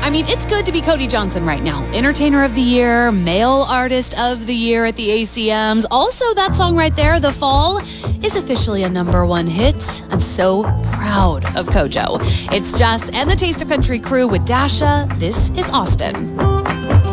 I mean, it's good to be Cody Johnson right now. Entertainer of the Year, Male Artist of the Year at the ACMs. Also, that song right there, The Fall, is officially a #1 hit. I'm so proud of Kojo. It's Jess and the Taste of Country crew with Dasha. This is Austin.